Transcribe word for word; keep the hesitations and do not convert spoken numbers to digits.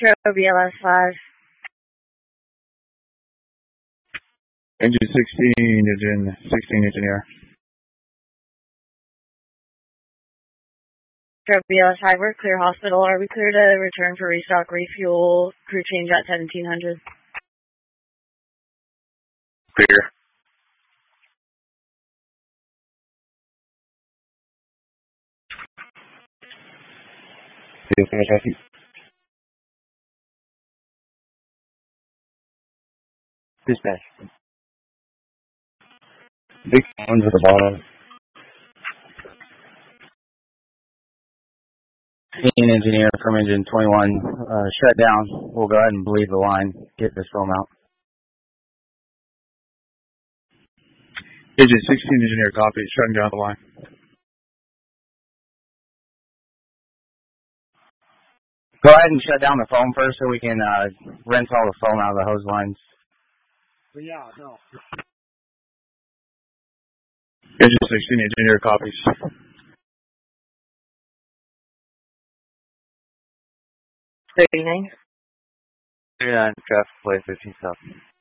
B L S five. Engine sixteen, engine sixteen engineer. B L S five, we're clear hospital. Are we clear to return for restock, refuel, crew change at seventeen hundred? Clear. Dispatch. Big ones at the bottom. Engineer from engine twenty-one, uh, shut down. We'll go ahead and bleed the line, get this film out. Engine sixteen engineer copy, shutting down the line. Go ahead and shut down the foam first so we can uh, rinse all the foam out of the hose lines. Yeah, no. Engine sixteen engineer copies. thirty-nine. thirty-nine, traffic play fifteen stop.